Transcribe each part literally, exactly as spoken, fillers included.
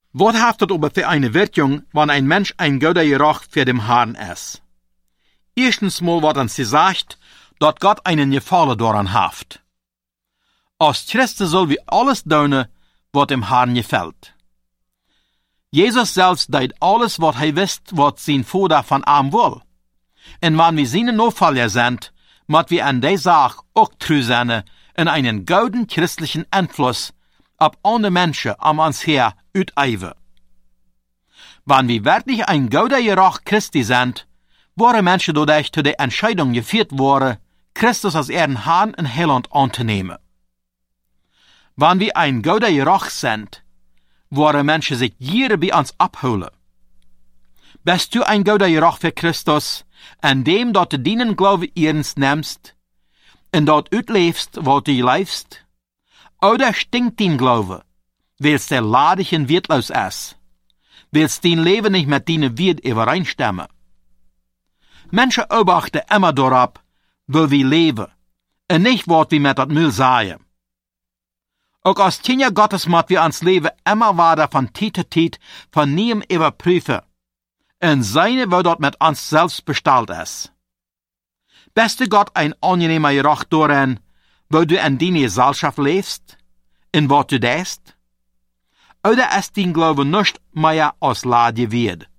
Was hat das aber für eine Wirkung, wenn ein Mensch ein guter Geruch für den Herrn ist? Erstens mal wird uns gesagt, dass Gott einen Gefallen daran hat. Als Christen soll wir alles tun, was dem Herrn gefällt. Jesus selbst deed alles, was er wist, was sein Vater von ihm will. Und wenn wir seine Nachfolger sind, müssen wir an der Sache auch treu sein, in einen guten christlichen Einfluss auf andere Menschen um uns her ausüben. Wenn wir wirklich ein guter Geruch Christi sind, waren Menschen dadurch zu der Entscheidung geführt worden, Christus als ihren Herrn und Heiland anzunehmen. Wenn wir ein guter Geruch sind, waren Menschen sich hier bei uns abholen. Bist du ein guter Geruch für Christus, an dem dort du deinen Glaube ernst nimmst, und dort utlebst, wo du lebst? Oder stinkt dein Glaube, weil der ladig und wertlos ist, weil dein Leben nicht mit deinem Wert übereinstimmen? Menschen beobachten immer darauf, wo wir leben, und nicht, was wir mit dat Müll sagen. Auch als Kinder Gottes müssen wir uns Leben immer weiter von Zeit zu Zeit von ihm überprüfen, und seine, wo dort mit uns selbst bestellt ist. Bist du Gott ein angenehmer Geruch darin, wo du in deiner Gesellschaft lebst, in was du denkst? Oder ist dein Glaube nicht mehr als Lade wird?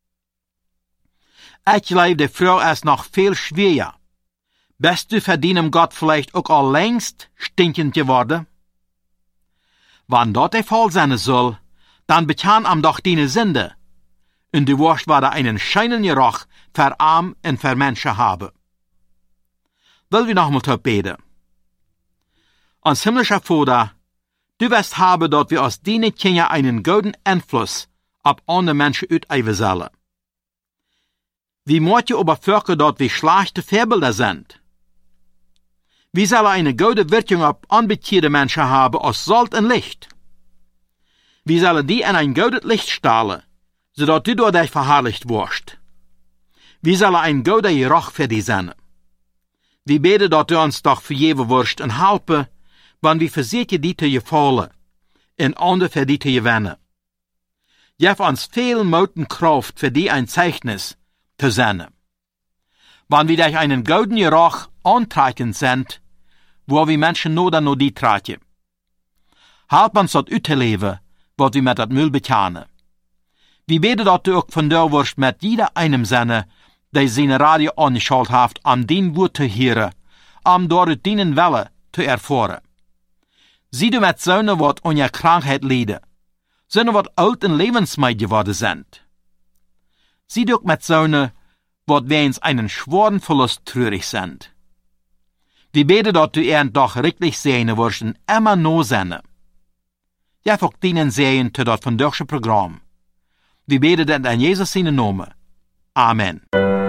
Ich glaube, die Frau ist noch viel schwerer. Bist du für deinem Gott vielleicht auch all längst stinkend geworden? Wenn dort der Fall sein soll, dann bekan am doch deine Sünde, und du wirst wieder einen scheinen Geruch für Arm und für Menschen haben. Will wir noch mal beten. Uns himmlischer Vater, du wirst haben, dass wir aus deinen Kindern einen guten Einfluss auf andere Menschen ausüben sollen. Wie möcht ihr aber fürchten, dass wir schlechte Vorbilder sind? Wie soll eine gute Wirkung auf unbekehrte Menschen haben als Salz und Licht? Wie sollen die in ein gutes Licht strahlen, sodass du dadurch verherrlicht wirst? Wie soll ein guter Geruch für die sein? Wir beten, dass du uns doch vergeben wirst und helfen, wenn wir versuchen, die zu gefallen, und andere für die zu gewinnen. Gib uns viel Mut und Kraft für die ein Zeichnis zu sein. Wenn wir durch einen guten Geruch antreiben sind, wo wir Menschen nur dann nur die tragen. Help uns dort auszuleben, was wir mit dat Müll bekennen. Wir beten, dass du auch von dir wirst mit jeder einem Sinne, der seine Radio angeschaltet hat, um dein Wort zu hören, um dort deinen Wille zu erfahren. Sieh du mit Söhnen, was an ihrer Krankheit leiden, Söhnen, was alt und lebensmüde geworden sind. Sieh du auch mit Söhnen, was wegen einen schweren Verlust traurig sind. Wir beten, dass du ihren doch richtig sehen wirst und immer no sehen. Ja, für dienen sehen zu das von deutschen Programm. Wir beten in Jesus seinen Namen. Amen.